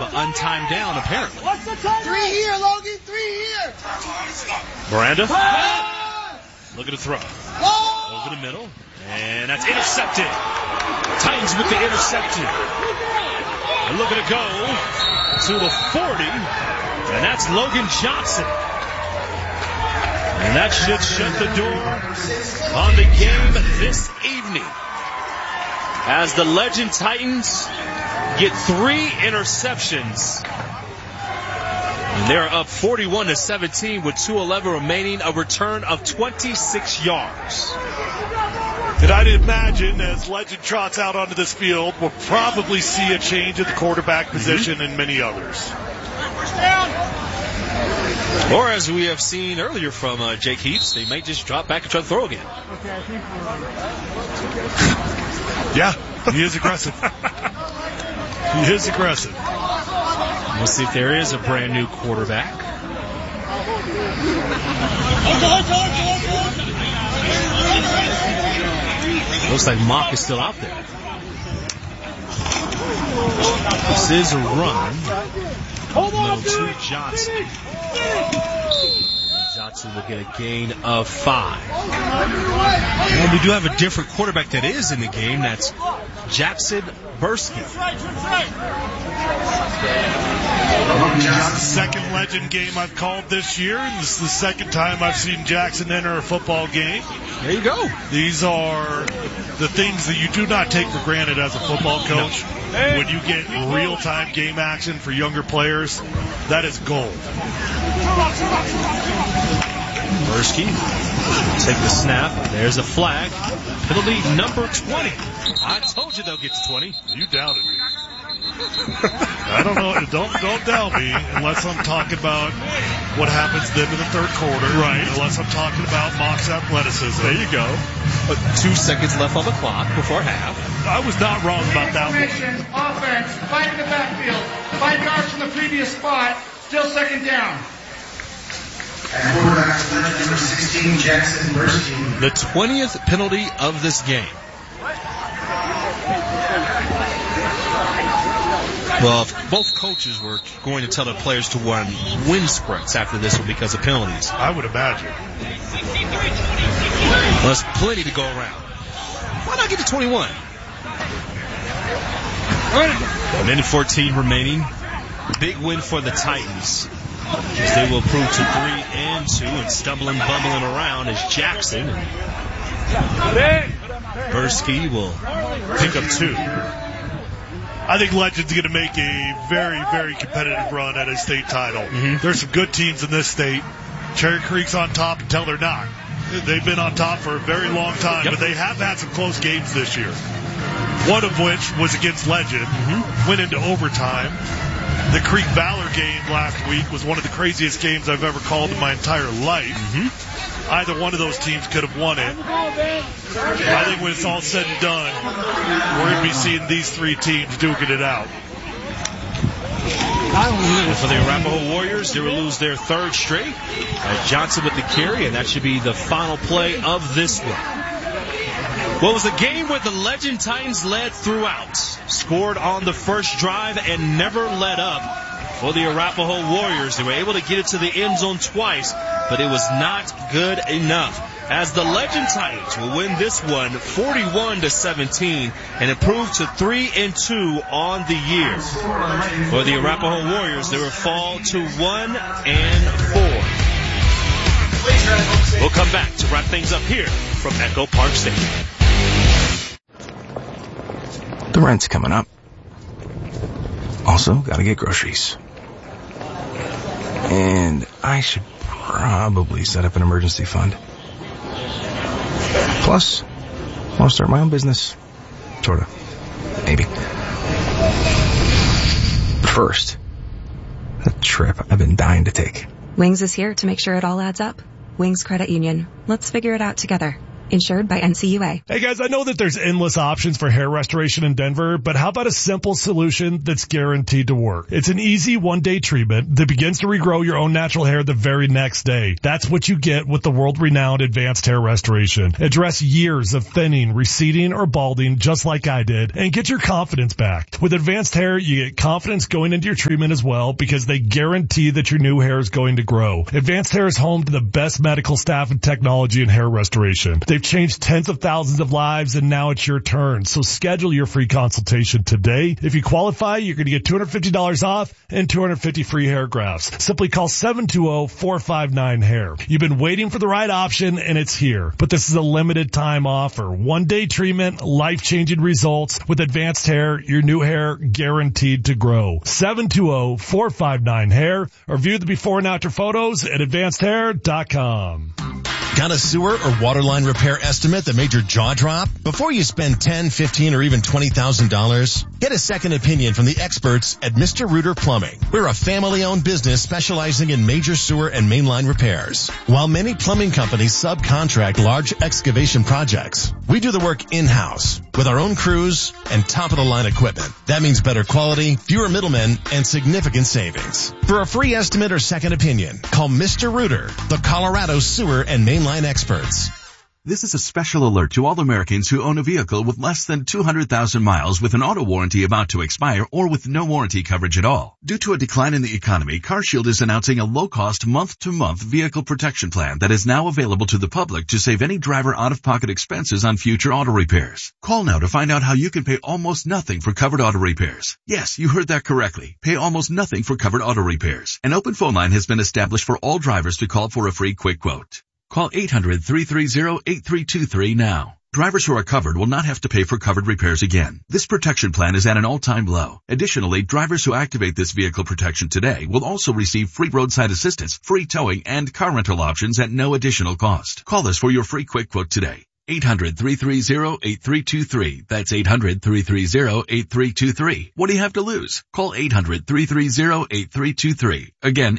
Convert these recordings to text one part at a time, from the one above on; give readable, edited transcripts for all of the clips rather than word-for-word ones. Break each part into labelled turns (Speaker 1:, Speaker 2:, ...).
Speaker 1: untimed down, apparently.
Speaker 2: 3 here, Logan, 3 here.
Speaker 1: Miranda. Look at the throw. Over the middle. And that's intercepted. Titans with the interception. And look at it go to the 40. And that's Logan Johnson. And that should shut the door on the game this evening. As the Legend Titans get 3 interceptions. And they're up 41-17 with 2:11 remaining, a return of 26 yards.
Speaker 3: And I'd imagine as Legend trots out onto this field, we'll probably see a change at the quarterback position and many others.
Speaker 1: Or as we have seen earlier from Jake Heaps, they might just drop back and try to throw again.
Speaker 3: Yeah, he is aggressive. He is aggressive.
Speaker 1: We'll see if there is a brand new quarterback. Looks like Mock is still out there. This is a run. Middle to Johnson. Johnson will get a gain of 5. And we do have a different quarterback that is in the game. That's Jackson Bursky.
Speaker 3: Second Legend game I've called this year, and this is the second time I've seen Jackson enter a football game.
Speaker 1: There you go.
Speaker 3: These are the things that you do not take for granted as a football coach. No. When you get real-time game action for younger players, that is gold.
Speaker 1: Bursky take the snap. There's a flag. Penalty number 20. I told you they'll get to 20.
Speaker 3: You doubted me. I don't know. Don't doubt me unless I'm talking about what happens then in the third quarter.
Speaker 1: Right.
Speaker 3: Unless I'm talking about Mock's athleticism.
Speaker 1: There you go. 2 seconds left on the clock before half.
Speaker 3: I was not wrong about that one.
Speaker 2: Offense, 5 in the backfield, 5 yards from the previous spot, still second down.
Speaker 4: And quarterback number 16, Jackson Bursky.
Speaker 1: The 20th penalty of this game. Well, if both coaches were going to tell their players to run wind sprints after this one because of penalties.
Speaker 3: I would imagine.
Speaker 1: Well, there's plenty to go around. Why not get to 21? A minute 14 remaining. Big win for the Titans, as they will prove to 3-2 and stumbling, bumbling around as Jackson and Bursky will pick up 2.
Speaker 3: I think Legend's going to make a very, very competitive run at a state title.
Speaker 1: Mm-hmm.
Speaker 3: There's some good teams in this state. Cherry Creek's on top until they're not. They've been on top for a very long time, but they have had some close games this year. One of which was against Legend, went into overtime. The Creek Valor game last week was one of the craziest games I've ever called in my entire life. Either one of those teams could have won it. I think when it's all said and done, we're going to be seeing these 3 teams duking it out.
Speaker 1: And for the Arapahoe Warriors, they will lose their 3rd straight. Johnson with the carry, and that should be the final play of this one. Well, it was a game where the Legend Titans led throughout, scored on the first drive, and never let up. For the Arapahoe Warriors, they were able to get it to the end zone twice, but it was not good enough. As the Legend Titans will win this one 41-17 and improve to 3-2 on the year. For the Arapahoe Warriors, they will fall to 1-4. We'll come back to wrap things up here from Echo Park Stadium.
Speaker 5: The rent's coming up. Also, gotta get groceries. And I should probably set up an emergency fund. Plus, I want to start my own business. Sorta. Maybe. But first, a trip I've been dying to take.
Speaker 6: Wings is here to make sure it all adds up. Wings Credit Union. Let's figure it out together. Insured by NCUA.
Speaker 3: Hey guys, I know that there's endless options for hair restoration in Denver, but how about a simple solution that's guaranteed to work? It's an easy one-day treatment that begins to regrow your own natural hair the very next day. That's what you get with the world-renowned Advanced Hair Restoration. Address years of thinning, receding, or balding just like I did, and get your confidence back. With Advanced Hair, you get confidence going into your treatment as well because they guarantee that your new hair is going to grow. Advanced Hair is home to the best medical staff and technology in hair restoration. They've changed tens of thousands of lives, and now it's your turn. So schedule your free consultation today. If you qualify, you're going to get $250 off and 250 free hair grafts. Simply call 720-459-HAIR. You've been waiting for the right option, and it's here. But this is a limited time offer. One-day treatment, life-changing results. With Advanced Hair, your new hair guaranteed to grow. 720-459-HAIR or view the before and after photos at advancedhair.com.
Speaker 7: Got a sewer or water line repair estimate that made your jaw drop? Before you spend $10,000, $15,000, or even $20,000, get a second opinion from the experts at Mr. Rooter Plumbing. We're a family-owned business specializing in major sewer and mainline repairs. While many plumbing companies subcontract large excavation projects, we do the work in-house with our own crews and top-of-the-line equipment. That means better quality, fewer middlemen, and significant savings. For a free estimate or second opinion, call Mr. Rooter, the Colorado sewer and mainline experts.
Speaker 8: This is a special alert to all Americans who own a vehicle with less than 200,000 miles with an auto warranty about to expire or with no warranty coverage at all. Due to a decline in the economy, CarShield is announcing a low-cost month-to-month vehicle protection plan that is now available to the public to save any driver out-of-pocket expenses on future auto repairs. Call now to find out how you can pay almost nothing for covered auto repairs. Yes, you heard that correctly. Pay almost nothing for covered auto repairs. An open phone line has been established for all drivers to call for a free quick quote. Call 800-330-8323 now. Drivers who are covered will not have to pay for covered repairs again. This protection plan is at an all-time low. Additionally, drivers who activate this vehicle protection today will also receive free roadside assistance, free towing, and car rental options at no additional cost. Call us for your free quick quote today. 800-330-8323. That's 800-330-8323. What do you have to lose? Call 800-330-8323. Again,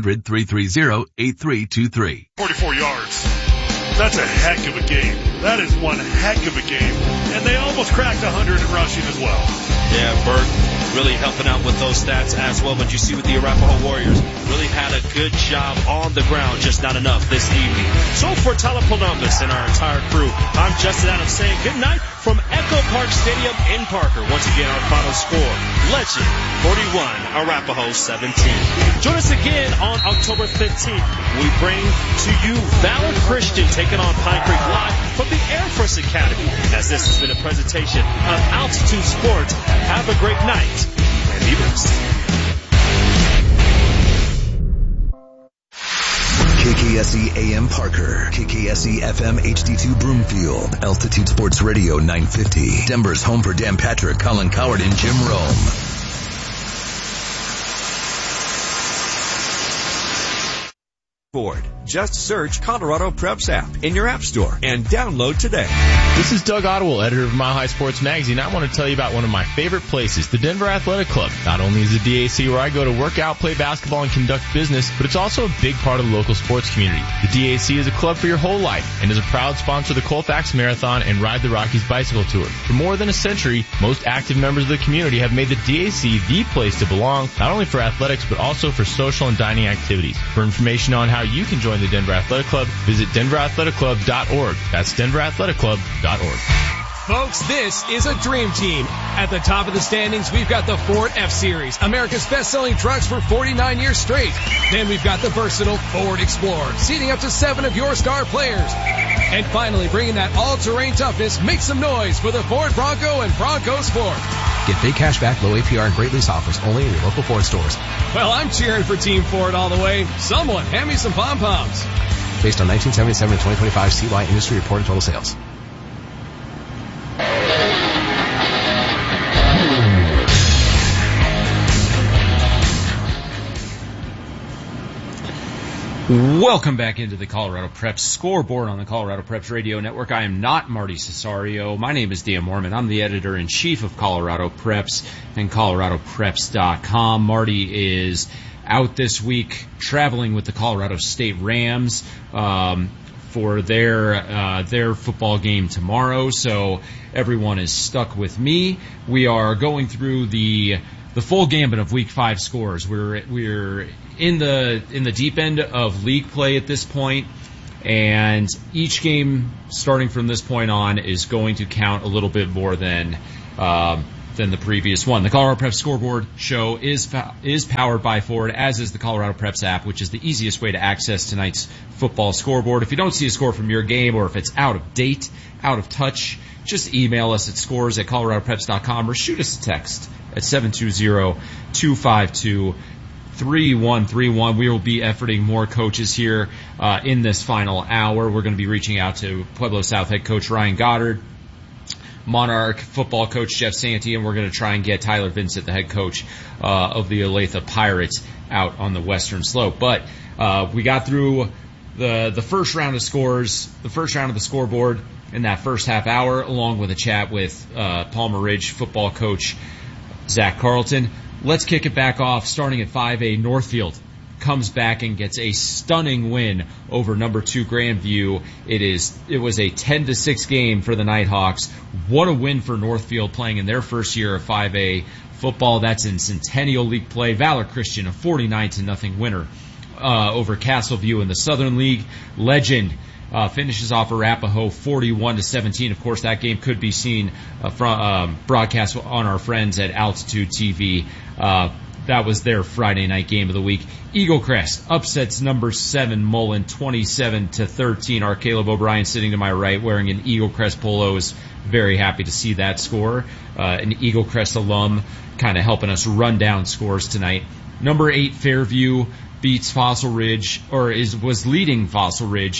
Speaker 8: 800-330-8323.
Speaker 3: 44 yards. That's a heck of a game. That is one heck of a game. And they almost cracked 100 in rushing as well.
Speaker 1: Yeah, Bert really helping out with those stats as well. But you see with the Arapahoe Warriors, really had a good job on the ground, just not enough this evening. So for Tyler Columbus and our entire crew, I'm Justin Adams saying good night from Echo Park Stadium in Parker. Once again, our final score, Legend 41, Arapahoe 17. Join us again on October 15th. We bring to you Valor Christian taking on Pine Creek Live from the Air Force Academy. As this has been a presentation of Altitude Sports. Have a great night and be blessed.
Speaker 9: KKSE AM Parker, KKSE FM HD2 Broomfield, Altitude Sports Radio 950, Denver's home for Dan Patrick, Colin Coward, and Jim Rome.
Speaker 10: Just search Colorado Preps app in your app store and download today.
Speaker 11: This is Doug Otterwell, editor of Mile High Sports Magazine. I want to tell you about one of my favorite places, the Denver Athletic Club. Not only is the DAC where I go to work out, play basketball, and conduct business, but it's also a big part of the local sports community. The DAC is a club for your whole life and is a proud sponsor of the Colfax Marathon and Ride the Rockies bicycle tour. For more than a century, most active members of the community have made the DAC the place to belong, not only for athletics, but also for social and dining activities. For information on how you can join the Denver Athletic Club, visit denverathleticlub.org. That's denverathleticlub.org.
Speaker 12: Folks, this is a dream team. At the top of the standings, we've got the Ford F-Series, America's best-selling trucks for 49 years straight. Then we've got the versatile Ford Explorer, seating up to 7 of your star players. And finally, bringing that all-terrain toughness, make some noise for the Ford Bronco and Bronco Sport.
Speaker 13: Get big cash back, low APR, and great lease offers only in your local Ford stores.
Speaker 12: Well, I'm cheering for Team Ford all the way. Someone hand me some pom-poms.
Speaker 13: Based on 1977 to 2025 CY industry reported total sales.
Speaker 14: Welcome back into the Colorado Preps scoreboard on the Colorado Preps Radio Network. I am not Marty Cesario. My name is Dan Mormon. I'm the editor-in-chief of Colorado Preps and ColoradoPreps.com. Marty is out this week traveling with the Colorado State Rams for for their football game tomorrow. So everyone is stuck with me. We are going through the full gambit of Week 5 scores. We're in the deep end of league play at this point, and each game starting from this point on is going to count a little bit more than the previous one. The Colorado Preps Scoreboard show is powered by Ford, as is the Colorado Preps app, which is the easiest way to access tonight's football scoreboard. If you don't see a score from your game, or if it's out of date, out of touch, just email us at scores@coloradopreps.com or shoot us a text at 720-252-3131. We will be efforting more coaches here in this final hour. We're going to be reaching out to Pueblo South head coach Ryan Goddard, Monarch football coach Jeff Santee, and we're going to try and get Tyler Vincent, the head coach of the Olathe Pirates, out on the western slope. But we got through the first round of scores, the first round of the scoreboard in that first half hour, along with a chat with Palmer Ridge football coach Zach Carlton. Let's kick it back off, starting at 5A. Northfield comes back and gets a stunning win over number 2 Grandview. It was a 10-6 game for the Nighthawks. What a win for Northfield, playing in their first year of 5A football. That's in Centennial League play. Valor Christian, a 49-0 winner over Castleview in the Southern League. Legend finishes off Arapahoe 41-17. Of course, that game could be seen from broadcast on our friends at Altitude TV. That was their Friday night game of the week. Eagle Crest upsets number 7 Mullen 27-13. Our Caleb O'Brien sitting to my right wearing an Eagle Crest polo is very happy to see that score. An Eagle Crest alum kind of helping us run down scores tonight. Number 8 Fairview beats Fossil Ridge, or was leading Fossil Ridge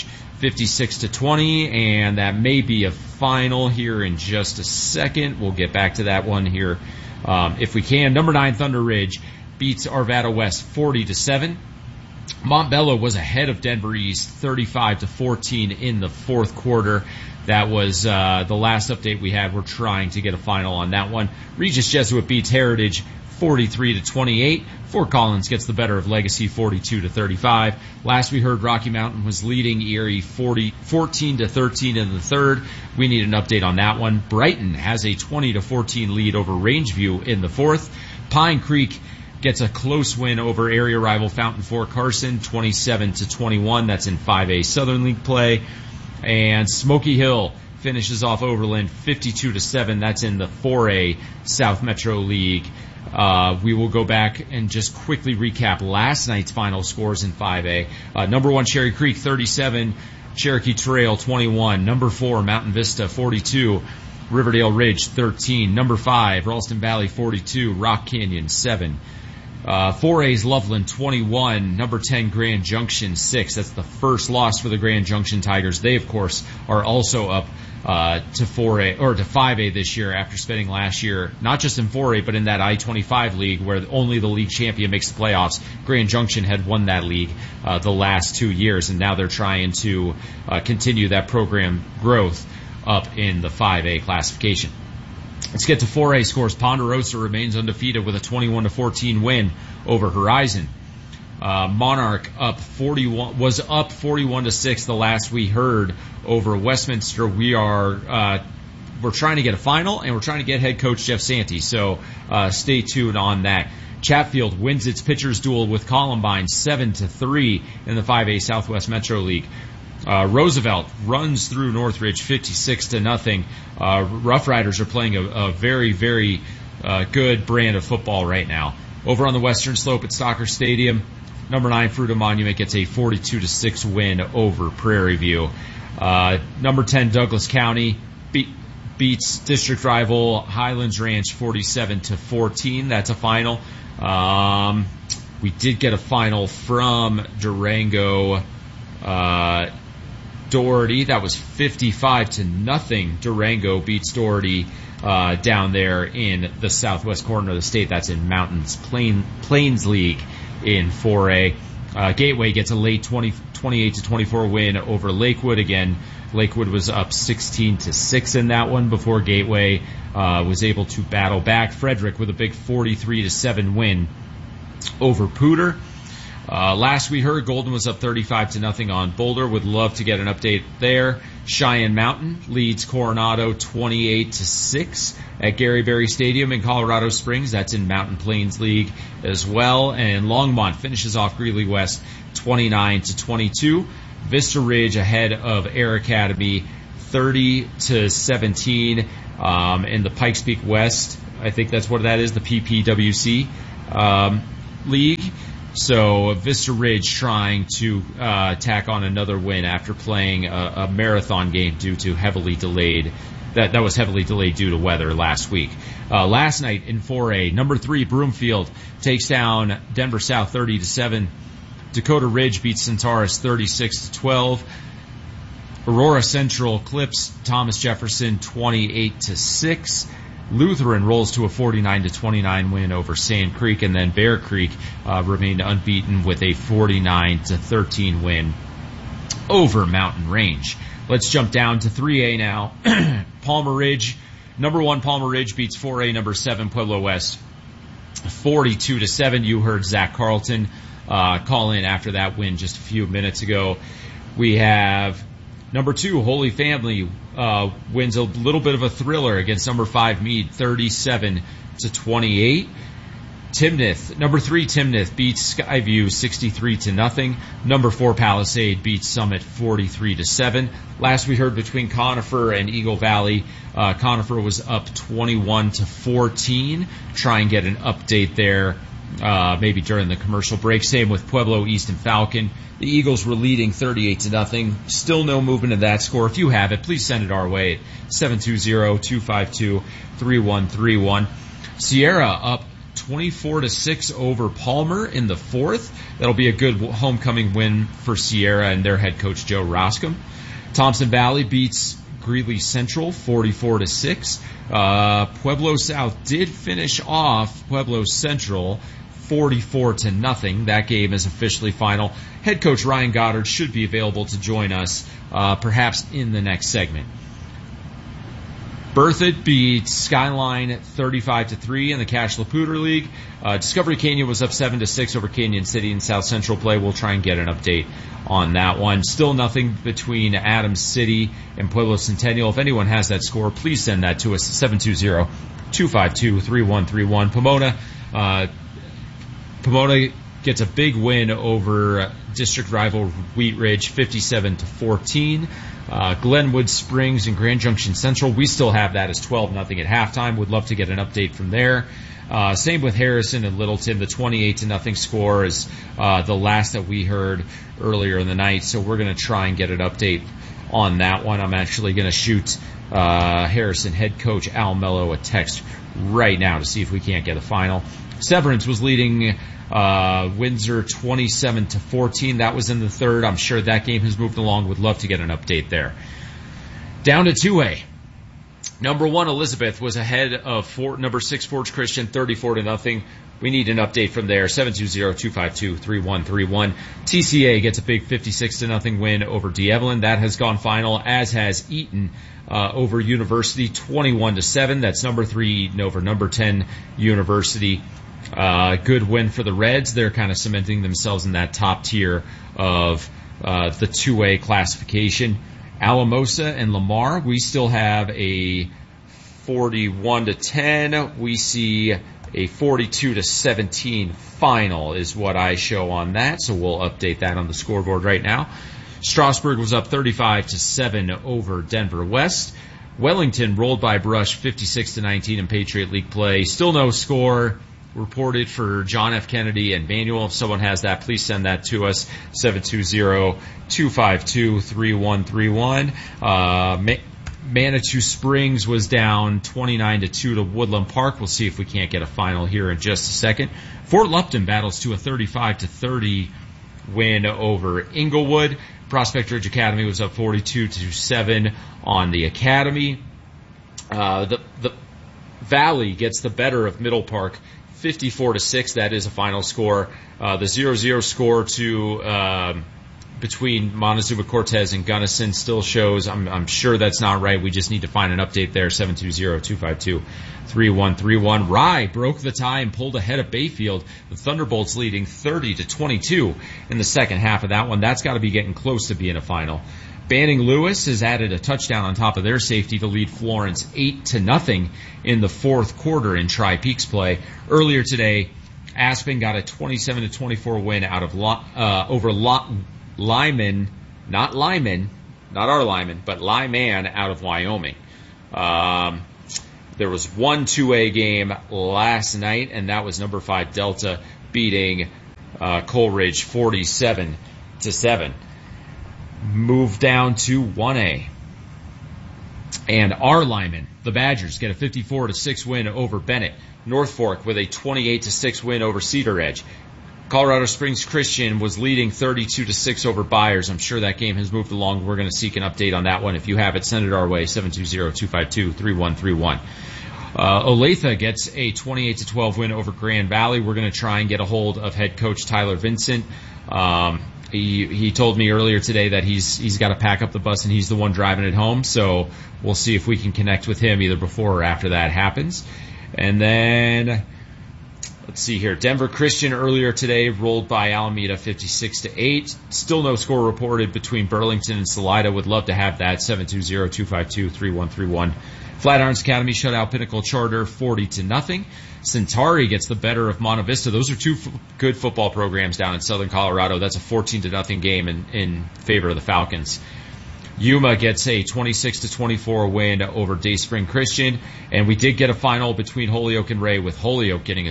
Speaker 14: 56-20, and that may be a final here in just a second. We'll get back to that one here if we can. Number 9 Thunder Ridge beats Arvada West 40-7. Montbello was ahead of Denver East 35-14 in the fourth quarter. That was the last update we had. We're trying to get a final on that one. Regis Jesuit beats Heritage 43-28. Fort Collins gets the better of Legacy 42-35. Last we heard, Rocky Mountain was leading Erie 14-13 in the third. We need an update on that one. Brighton has a 20-14 lead over Rangeview in the fourth. Pine Creek gets a close win over area rival Fountain Fort Carson 27-21. That's in 5A Southern League play. And Smoky Hill finishes off Overland 52-7. That's in the 4A South Metro League. We will go back and just quickly recap last night's final scores in 5A. Number 1 Cherry Creek 37, Cherokee Trail 21. Number 4 Mountain Vista 42, Riverdale Ridge 13. Number 5 Ralston Valley 42, Rock Canyon 7. 4A's Loveland 21, number 10 Grand Junction 6. That's the first loss for the Grand Junction Tigers. They, of course, are also up to 4A or to 5A this year after spending last year not just in 4A but in that I-25 league where only the league champion makes the playoffs. Grand Junction had won that league the last 2 years, and now they're trying to continue that program growth up in the 5A classification. Let's get to 4A scores. Ponderosa remains undefeated with a 21-14 win over Horizon. Monarch was up 41-6 the last we heard over Westminster. We're trying to get a final, and we're trying to get head coach Jeff Santee, so stay tuned on that. Chatfield wins its pitchers duel with Columbine 7-3 in the 5A Southwest Metro League. Roosevelt runs through Northridge 56-0. Rough Riders are playing a very, very good brand of football right now. Over on the western slope at Stalker Stadium, number 9 Fruita Monument gets a 42-6 win over Prairie View. Number 10 Douglas County beats district rival Highlands Ranch 47-14. That's a final. We did get a final from Durango Doherty. That was 55-0. Durango beats Doherty down there in the southwest corner of the state. That's in Plains League in 4A. Gateway gets a late 28-24 win over Lakewood. Again, Lakewood was up 16-6 in that one before Gateway was able to battle back. Frederick with a big 43-7 win over Pooter. Last we heard, Golden was up 35-0 on Boulder. Would love to get an update there. Cheyenne Mountain leads Coronado 28-6 at Gary Berry Stadium in Colorado Springs. That's in Mountain Plains League as well. And Longmont finishes off Greeley West 29-22. Vista Ridge ahead of Air Academy 30-17 in the Pikes Peak West. I think that's what that is, the PPWC league. So Vista Ridge trying to tack on another win after playing a marathon game due to heavily delayed. That was heavily delayed due to weather last week. Last night in 4A, number 3 Broomfield takes down Denver South 30-7. Dakota Ridge beats Centaurus 36-12. Aurora Central clips Thomas Jefferson 28-6. Lutheran rolls to a 49-29 win over Sand Creek, and then Bear Creek remained unbeaten with a 49-13 win over Mountain Range. Let's jump down to 3A now. Palmer Ridge, number 1 Palmer Ridge beats 4A number 7 Pueblo West 42-7. You heard Zach Carlton call in after that win just a few minutes ago. We have number 2, Holy Family, wins a little bit of a thriller against number 5, Meade, 37-28. Timnath, number 3, Timnath beats Skyview 63-0. Number 4, Palisade beats Summit 43-7. Last we heard between Conifer and Eagle Valley, Conifer was up 21-14. Try and get an update there. Maybe during the commercial break. Same with Pueblo East and Falcon. The Eagles were leading 38-0. Still no movement in that score. If you have it, please send it our way at 720-252-3131. Sierra up 24-6 over Palmer in the 4th. That'll be a good homecoming win for Sierra and their head coach Joe Roscom. Thompson Valley beats Greeley Central 44-6. Pueblo South did finish off Pueblo Central 44-0. That game is officially final. Head coach Ryan Goddard should be available to join us perhaps in the next segment. Berthoud beats Skyline 35-3 in the Cash Laputer League. Discovery Canyon was up 7-6 over Canyon City in South Central play. We'll try and get an update on that one. Still nothing between Adams City and Pueblo Centennial. If anyone has that score, please send that to us at 720-252-3131. Pomona gets a big win over district rival Wheat Ridge 57-14. Glenwood Springs and Grand Junction Central, we still have that as 12-0 at halftime. Would love to get an update from there. Same with Harrison and Littleton. The 28-0 score is the last that we heard earlier in the night, so we're going to try and get an update on that one. I'm actually going to shoot Harrison head coach Al Mello a text right now to see if we can't get a final. Severance was leading Windsor 27-14. That was in the 3rd. I'm sure that game has moved along. Would love to get an update there. Down to 2A. Number 1, Elizabeth, was ahead of number 6, Forge Christian, 34-0. We need an update from there. 720-252-3131. TCA gets a big 56-0 win over D'Evelyn. That has gone final, as has Eaton over University, 21-7. That's number 3 Eaton over number 10 University. Good win for the Reds. They're kind of cementing themselves in that top tier of the 2A classification. Alamosa and Lamar, we still have a 41-10. We see a 42-17 final is what I show on that, so we'll update that on the scoreboard right now. Strasburg was up 35-7 over Denver West. Wellington rolled by Brush 56-19 in Patriot League play. Still no score reported for John F. Kennedy and Manuel. If someone has that, please send that to us, 720-252-3131. Manitou Springs was down 29-2 to Woodland Park. We'll see if we can't get a final here in just a second. Fort Lupton battles to a 35-30 win over Inglewood. Prospect Ridge Academy was up 42-7 on the Academy. The Valley gets the better of Middle Park, 54-6. That is a final score. The 0-0 score to between Montezuma Cortez and Gunnison still shows. I'm sure that's not right. We just need to find an update there. 720-252-3131. Rye broke the tie and pulled ahead of Bayfield. The Thunderbolts leading 30-22 in the second half of that one. That's got to be getting close to being a final. Banning Lewis has added a touchdown on top of their safety to lead Florence 8-0 in the fourth quarter in Tri-Peaks play. Earlier today, Aspen got a 27-24 win out of over Lyman, not Lyman, not our Lyman, but Lyman out of Wyoming. There was one 2A game last night, and that was number 5 Delta beating Coleridge 47-7. Move down to 1A. And our Lyman, the Badgers, get a 54-6 win over Bennett. North Fork with a 28-6 win over Cedar Edge. Colorado Springs Christian was leading 32-6 over Byers. I'm sure that game has moved along. We're going to seek an update on that one. If you have it, send it our way, 720-252-3131. Olathe gets a 28-12 win over Grand Valley. We're going to try and get a hold of head coach Tyler Vincent. He told me earlier today that he's got to pack up the bus and he's the one driving it home. So we'll see if we can connect with him either before or after that happens. And then let's see here. Denver Christian earlier today rolled by Alameda 56-8. Still no score reported between Burlington and Salida. Would love to have that. 720-252-3131. Flatirons Academy shut out Pinnacle Charter 40-0. Centauri gets the better of Monte Vista. Those are two good football programs down in Southern Colorado. That's a 14-0 game in favor of the Falcons. Yuma gets a 26-24 win over Dayspring Christian, and we did get a final between Holyoke and Ray, with Holyoke getting a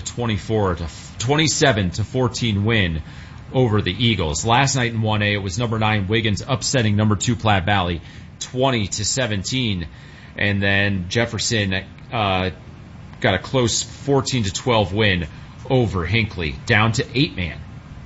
Speaker 14: 27-14 win over the Eagles. Last night in 1A, it was number 9 Wiggins upsetting number 2 Platte Valley 20-17. And then Jefferson got a close 14-12 win over Hinckley, down to 8-man.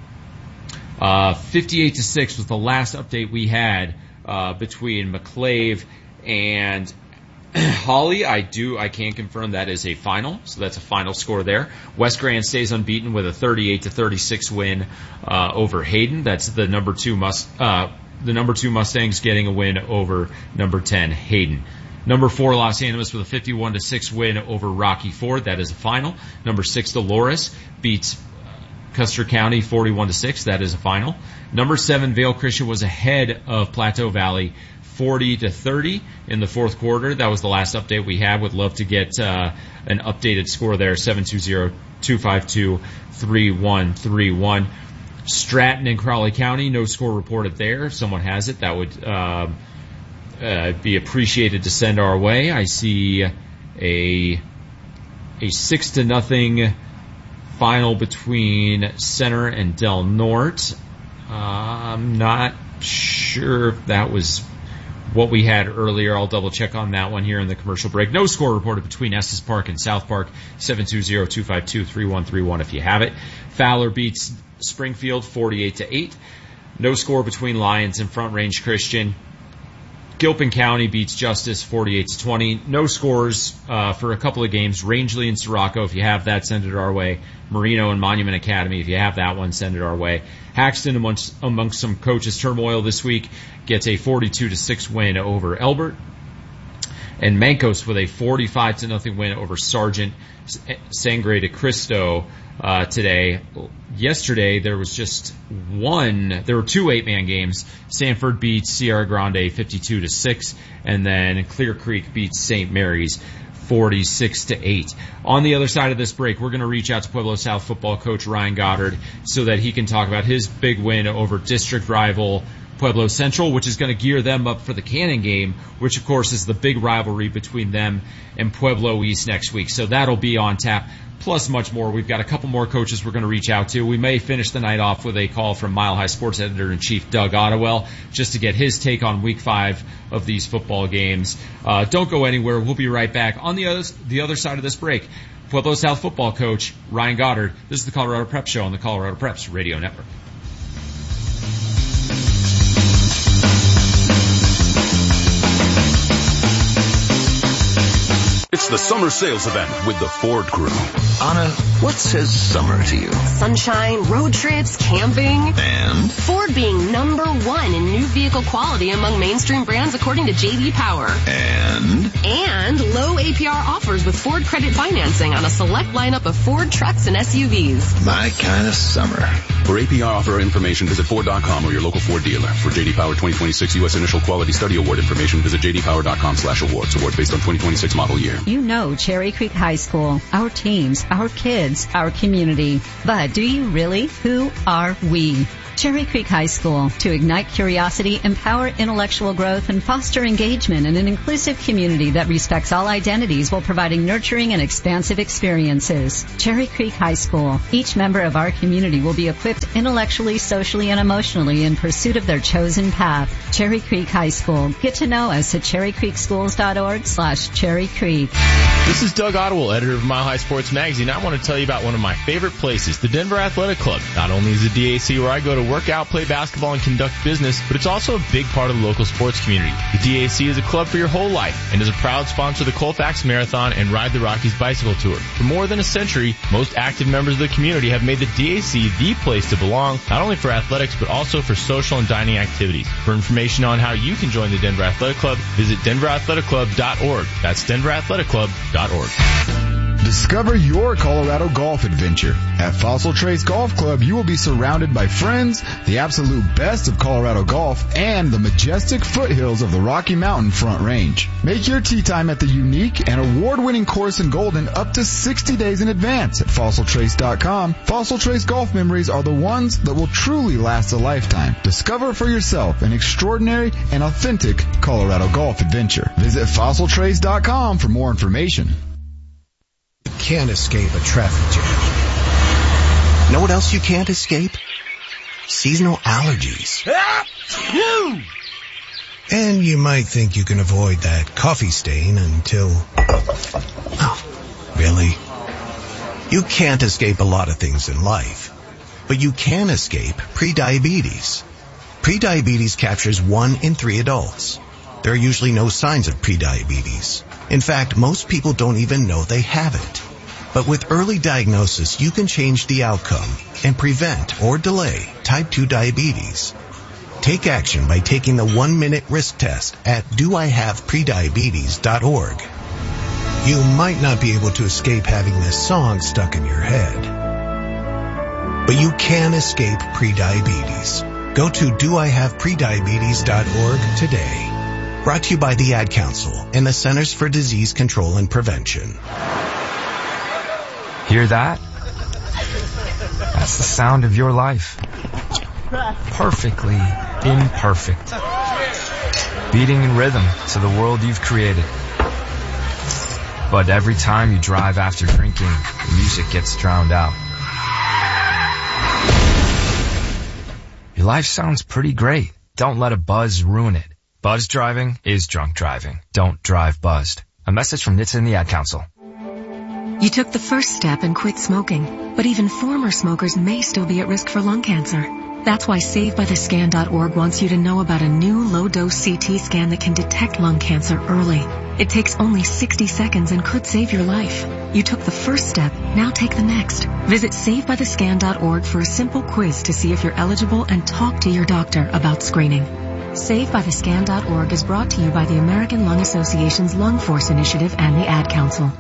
Speaker 14: 58-6 was the last update we had between McClave and Holly. I can confirm that is a final, so that's a final score there. West Grand stays unbeaten with a 38-36 win over Hayden. That's the number 2 Mustangs getting a win over number 10 Hayden. Number 4, Los Angeles with a 51-6 win over Rocky Ford. That is a final. Number 6, Dolores beats Custer County 41-6. That is a final. Number 7, Vale Christian was ahead of Plateau Valley 40-30 in the fourth quarter. That was the last update we had. Would love to get an updated score there. 720-252-3131. Stratton and Crowley County, no score reported there. If someone has it, that would be appreciated to send our way. I see a 6-0 final between Center and Del Norte. I'm not sure if that was what we had earlier. I'll double check on that one here in the commercial break. No score reported between Estes Park and South Park. 720-252-3131 if you have it. Fowler beats Springfield 48-8. No score between Lyons and Front Range Christian. Gilpin County beats Justice 48-20. No scores for a couple of games. Rangeley and Sirocco, if you have that, send it our way. Marino and Monument Academy, if you have that one, send it our way. Haxton, amongst some coaches' turmoil this week, gets a 42-6 win over Elbert. And Mancos with a 45-0 win over Sargent Sangre de Cristo today. Yesterday, there was just there were 2 8-man games. Sanford beats Sierra Grande 52-6, and then Clear Creek beats St. Mary's 46-8. On the other side of this break, we're going to reach out to Pueblo South football coach Ryan Goddard so that he can talk about his big win over district rival Pueblo Central, which is going to gear them up for the Cannon game, which of course is the big rivalry between them and Pueblo East next week. So that'll be on tap, plus much more. We've got a couple more coaches we're going to reach out to. We may finish the night off with a call from Mile High Sports Editor-in-Chief Doug Ottewell, just to get his take on Week 5 of these football games. Don't go anywhere. We'll be right back. On the other side of this break, Pueblo South football coach Ryan Goddard. This is the Colorado Prep Show on the Colorado Preps Radio Network.
Speaker 6: It's the summer sales event with the Ford crew.
Speaker 9: Anna, what says summer to you?
Speaker 15: Sunshine, road trips, camping.
Speaker 9: And?
Speaker 15: Ford being #1 in new vehicle quality among mainstream brands according to J.D. Power. And low APR offers with Ford credit financing on a select lineup of Ford trucks and SUVs.
Speaker 9: My kind of summer.
Speaker 6: For APR offer information, visit Ford.com or your local Ford dealer. For J.D. Power 2026 U.S. Initial Quality Study Award information, visit jdpower.com/awards. Awards based on 2026 model year.
Speaker 16: You know Cherry Creek High School, our teams, our kids, our community. But do you really? Who are we? Cherry Creek High School, to ignite curiosity, empower intellectual growth, and foster engagement in an inclusive community that respects all identities while providing nurturing and expansive experiences. Cherry Creek High School. Each member of our community will be equipped intellectually, socially, and emotionally in pursuit of their chosen path. Cherry Creek High School. Get to know us at cherrycreekschools.org/Cherry Creek.
Speaker 11: This is Doug Ottewell, editor of Mile High Sports Magazine. I want to tell you about one of my favorite places, the Denver Athletic Club. Not only is the DAC where I go to work out, play basketball, and conduct business, but it's also a big part of the local sports community. The DAC is a club for your whole life and is a proud sponsor of the Colfax Marathon and Ride the Rockies bicycle tour. For more than a century, most active members of the community have made the DAC the place to belong, not only for athletics, but also for social and dining activities. For information on how you can join the Denver Athletic Club, visit denverathleticlub.org. That's denverathleticlub.org.
Speaker 17: Discover your Colorado golf adventure. At Fossil Trace Golf Club, you will be surrounded by friends, the absolute best of Colorado golf, and the majestic foothills of the Rocky Mountain Front Range. Make your tee time at the unique and award-winning course in Golden up to 60 days in advance at fossiltrace.com. Fossil Trace golf memories are the ones that will truly last a lifetime. Discover for yourself an extraordinary and authentic Colorado golf adventure. Visit fossiltrace.com for more information.
Speaker 18: You can't escape a traffic jam. Know what else you can't escape? Seasonal allergies. And you might think you can avoid that coffee stain until... Oh, really? You can't escape a lot of things in life, but you can escape prediabetes. Prediabetes captures 1 in 3 adults. There are usually no signs of prediabetes. In fact, most people don't even know they have it. But with early diagnosis, you can change the outcome and prevent or delay type 2 diabetes. Take action by taking the 1-minute risk test at doihaveprediabetes.org. You might not be able to escape having this song stuck in your head, but you can escape prediabetes. Go to doihaveprediabetes.org today. Brought to you by the Ad Council and the Centers for Disease Control and Prevention.
Speaker 19: Hear that? That's the sound of your life. Perfectly imperfect. Beating in rhythm to the world you've created. But every time you drive after drinking, the music gets drowned out. Your life sounds pretty great. Don't let a buzz ruin it. Buzz driving is drunk driving. Don't drive buzzed. A message from NHTSA and the Ad Council.
Speaker 20: You took the first step and quit smoking, but even former smokers may still be at risk for lung cancer. That's why SaveByTheScan.org wants you to know about a new low-dose CT scan that can detect lung cancer early. It takes only 60 seconds and could save your life. You took the first step, now take the next. Visit SaveByTheScan.org for a simple quiz to see if you're eligible and talk to your doctor about screening. SaveByTheScan.org is brought to you by the American Lung Association's Lung Force Initiative and the Ad Council.